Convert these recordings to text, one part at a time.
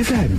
FM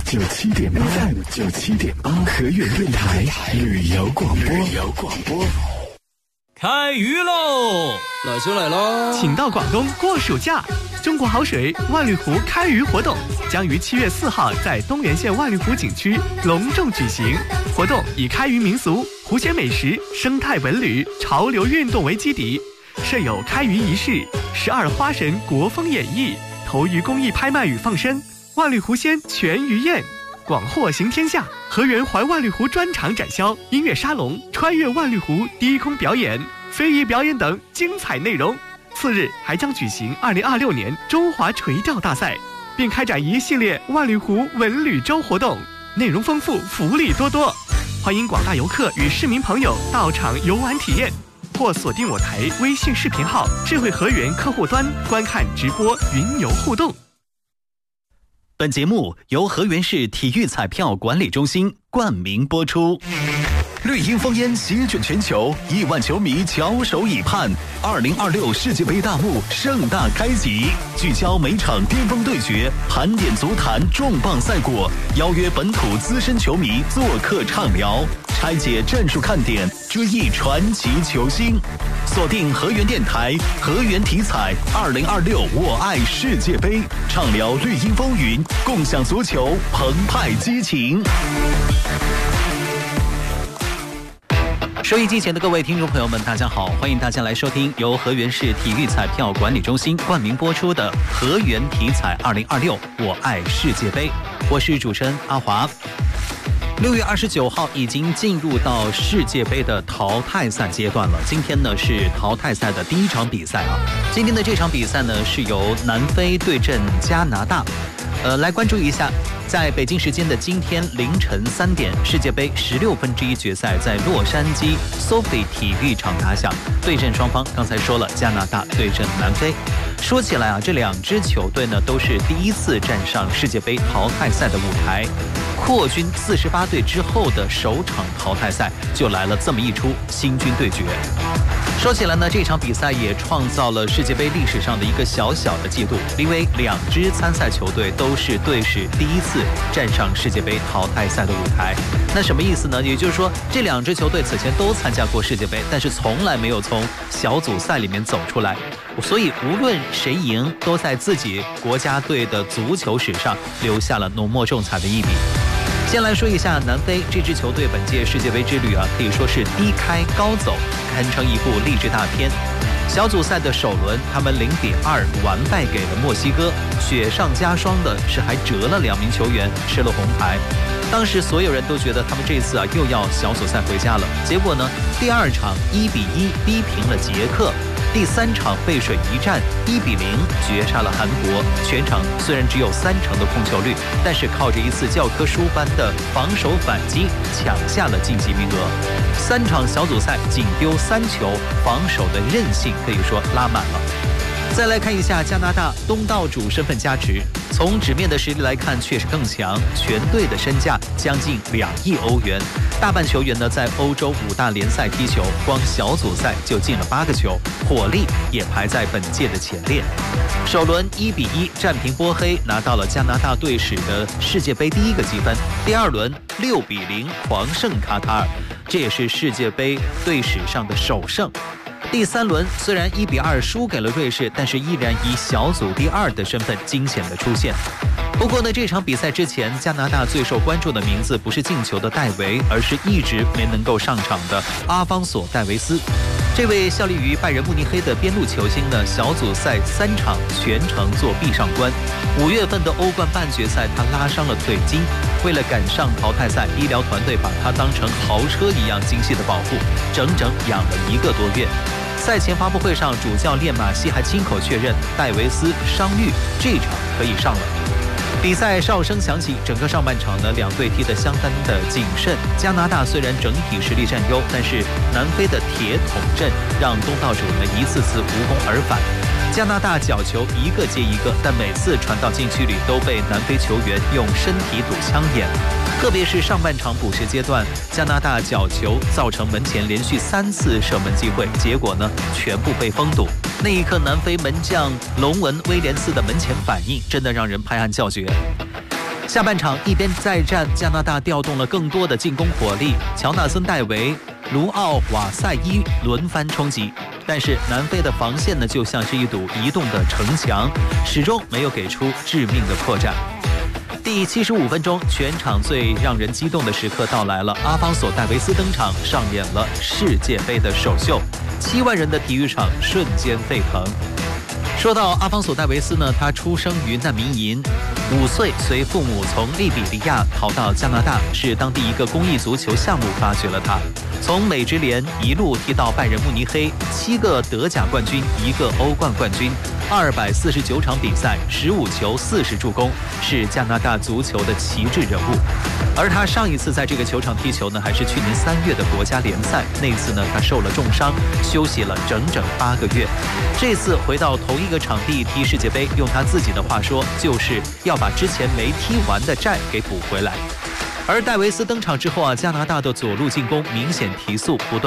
97.8，河源电台旅游广播。 开鱼喽！ 老兄来喽！ 请到广东过暑假，中国好水万绿湖开鱼活动将于7月4号在东源县万绿湖景区隆重举行。活动以开渔民俗、湖鲜美食、生态文旅、潮流运动为基底，设有开渔仪式、12花神国风演绎、投鱼公益拍卖与放生、万绿湖鲜全鱼宴。广货行天下，河源怀万绿湖专场展销、音乐沙龙、穿越万绿湖低空表演、非遗表演等精彩内容。次日还将举行2026年中华垂钓大赛，并开展一系列万绿湖文旅周活动，内容丰富，福利多多。欢迎广大游客与市民朋友到场游玩体验，或锁定我台微信视频号智慧河源客户端观看直播云游互动。 本节目由河源市体育彩票管理中心冠名播出。绿茵烽烟席卷全球，1万球迷翘首以盼。2026世界杯大幕盛大开启，聚焦每场巅峰对决，盘点足坛重磅赛果，邀约本土资深球迷做客畅聊，拆解战术看点，追忆传奇球星。锁定河源电台河源体彩2026我爱世界杯，畅聊绿茵风云，共享足球澎湃激情。收音机前的各位听众朋友们，大家好，欢迎大家来收听由河源市体育彩票管理中心冠名播出的河源体彩2026我爱世界杯，我是主持人阿华。6月29号已经进入到世界杯的淘汰赛阶段了。今天呢是淘汰赛的第一场比赛啊。今天的这场比赛呢是由南非对阵加拿大。来关注一下，在北京时间的今天凌晨3点，世界杯16分之一决赛在洛杉矶 SoFi 体育场打响，对阵双方刚才说了，加拿大对阵南非。说起来啊，这两支球队呢都是第一次站上世界杯淘汰赛的舞台。扩军48队之后的首场淘汰赛就来了这么一出新军对决。说起来呢，这场比赛也创造了世界杯历史上的一个小小的记录，因为两支参赛球队都是队史第一次站上世界杯淘汰赛的舞台。那什么意思呢？也就是说，这两支球队此前都参加过世界杯，但是从来没有从小组赛里面走出来，所以无论谁赢，都在自己国家队的足球史上留下了浓墨重彩的一笔。先来说一下南非这支球队本届世界杯之旅啊，可以说是低开高走，堪称一部励志大片。小组赛的首轮，他们0-2完败给了墨西哥，雪上加霜的是还折了2名球员，吃了红牌。当时所有人都觉得他们这次又要小组赛回家了。结果呢，第2场1-1逼平了捷克。第3场背水一战1-0绝杀了韩国，全场虽然只有3成的控球率，但是靠着一次教科书般的防守反击抢下了晋级名额。3场小组赛仅丢3球，防守的韧性可以说拉满了。再来看一下加拿大东道主身份加持，从纸面的实力来看确实更强，全队的身价将近2亿欧元。大半球员呢在欧洲5大联赛踢球，光小组赛就进了8个球，火力也排在本届的前列。首轮1-1战平波黑，拿到了加拿大队史的世界杯第1个积分。第2轮6-0狂胜卡塔尔，这也是世界杯队史上的首胜。第3轮虽然1-2输给了瑞士，但是依然以小组第2的身份惊险的出现。不过呢，这场比赛之前，加拿大最受关注的名字不是进球的戴维，而是一直没能够上场的阿方索·戴维斯。这位效力于拜仁慕尼黑的边路球星呢，小组赛3场全程做壁上观。5月份的欧冠半决赛，他拉伤了腿筋，为了赶上淘汰赛，医疗团队把他当成豪车一样精细的保护，整整养了1个多月。赛前发布会上，主教练马西还亲口确认戴维斯伤愈，这场可以上了。比赛哨声响起，整个上半场呢，两队踢得相当的谨慎。加拿大虽然整体实力占优，但是南非的铁桶阵让东道主呢一次次无功而返。加拿大角球一个接一个，但每次传到禁区里都被南非球员用身体堵枪眼。特别是上半场补时阶段，加拿大角球造成门前连续3次射门机会，结果呢全部被封堵。那一刻，南非门将龙文威廉斯的门前反应真的让人拍案叫绝。 下半场一边再战，加拿大调动了更多的进攻火力，乔纳森·戴维、卢奥瓦塞伊轮番冲击，但是南非的防线呢，就像是一堵移动的城墙，始终没有给出致命的破绽。第75分钟，全场最让人激动的时刻到来了，阿方索·戴维斯登场，上演了世界杯的首秀，7万人的体育场瞬间沸腾。说到阿方索·戴维斯呢，他出生于难民营，5岁随父母从利比里亚逃到加拿大，是当地一个公益足球项目发掘了他。从美职联一路踢到拜仁慕尼黑，7个德甲冠军，1个欧冠冠军，249场比赛，15球40助攻，是加拿大足球的旗帜人物。而他上一次在这个球场踢球呢，还是去年3月的国家联赛，那次呢他受了重伤，休息了整整8个月。这次回到同一个场地踢世界杯，用他自己的话说，就是要把之前没踢完的债给补回来。而戴维斯登场之后啊，加拿大的左路进攻明显提速，不断